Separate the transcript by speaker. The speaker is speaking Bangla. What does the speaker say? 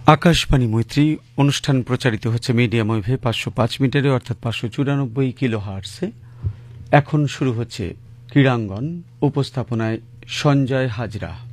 Speaker 1: আকাশবাণী মৈত্রী অনুষ্ঠান প্রচারিত হচ্ছে মিডিয়াম ওয়েভে 505 মিটারে অর্থাৎ 594 কিলো হার্টসে। এখন শুরু হচ্ছে ক্রীড়াঙ্গন, উপস্থাপনায় সঞ্জয় হাজরা।